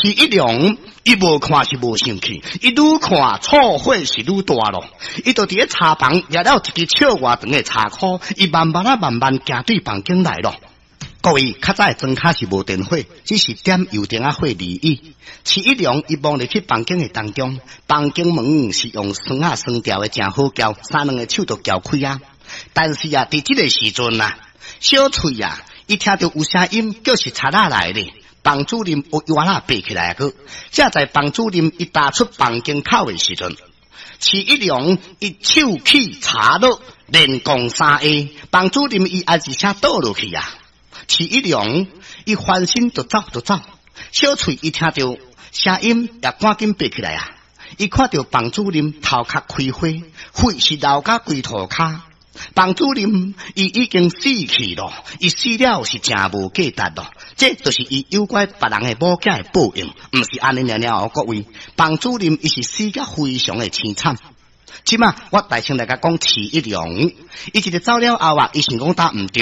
徐一良伊无看是无生气，伊愈看错火是愈大咯。伊就伫咧茶房拿了一支笑外长的茶箍，伊慢慢行对房间来咯。各位，较早的庄卡是无电火，只是点油灯火而已。徐一良伊望入去房间的当中，房间门是用栓条的真好撬，三两个手都撬开啊。但是啊，伫这个时阵啊，小翠啊，伊听到有声音，叫是贼仔来咧。房主任有药仔爬起来个，才在房主任一踏出房间口的时阵，徐一良一手起查落，连讲三下，房主任伊还是车倒落去啊。徐一良伊翻身就走，小翠伊听到声音也赶紧爬起来啊！伊看到房主任头壳开花，血是流甲规涂骹。房主任伊已经死去了，伊死了是真无价值咯。这就是伊诱拐别人的某囝的报应，毋是安尼了哦，各位。房主任伊是死得非常的凄惨。即马我大声来甲讲徐一良，伊一个走了后啊，伊想讲打毋对。